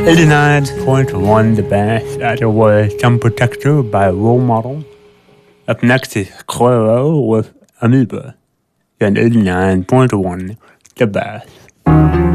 89.1 The Bass. That was Sun Protector by Role Model. Up next is Clairo with Amoeba. And 89.1 The Bass.